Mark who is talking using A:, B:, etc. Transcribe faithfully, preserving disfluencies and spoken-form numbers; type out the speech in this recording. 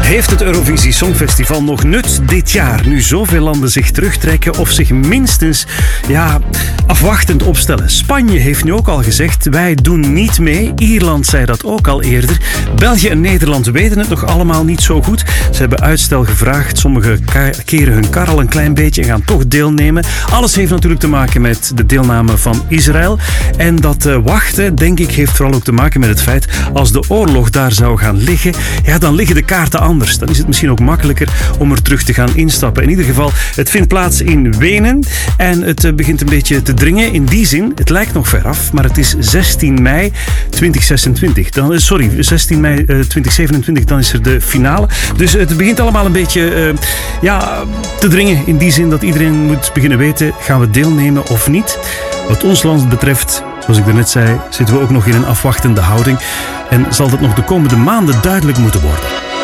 A: Heeft het Eurovisie Songfestival nog nut dit jaar, nu zoveel landen zich terugtrekken of zich minstens ja, afwachtend opstellen? Spanje heeft nu ook al gezegd, wij doen niet mee. Ierland zei dat ook al eerder. België en Nederland weten het nog allemaal niet zo goed. Ze hebben uitstel gevraagd. Sommigen keren hun kar al een klein beetje en gaan toch deelnemen. Alles heeft natuurlijk te maken met de deelname van Israël. En dat uh, wachten, denk ik, heeft vooral ook te maken met het feit, als de oorlog daar zou gaan liggen, ja, dan liggen de kaarten anders. Dan is het misschien ook makkelijker om er terug te gaan instappen. In ieder geval, het vindt plaats in Wenen en het uh, begint een beetje te dringen. In die zin, het lijkt nog ver af, maar het is zestien mei tweeduizend zesentwintig. Dan, sorry, zestien mei tweeduizend zevenentwintig, dan is er de finale. Dus het begint allemaal een beetje uh, ja, te dringen. In die zin dat iedereen moet beginnen weten, gaan we deelnemen of niet? Wat ons land betreft, zoals ik daarnet zei, zitten we ook nog in een afwachtende houding. En zal dat nog de komende maanden duidelijk moeten worden.